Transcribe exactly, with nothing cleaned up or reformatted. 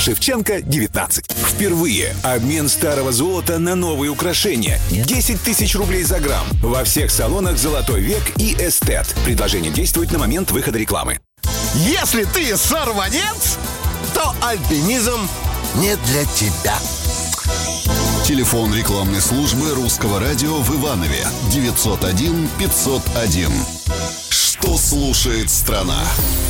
Шевченко, девятнадцать. Впервые обмен старого золота на новые украшения. десять тысяч рублей за грамм. Во всех салонах «Золотой век» и «Эстет». Предложение действует на момент выхода рекламы. Если ты сорванец, то альпинизм не для тебя. Телефон рекламной службы Русского радио в Иванове девятьсот один пятьсот один. Что слушает страна?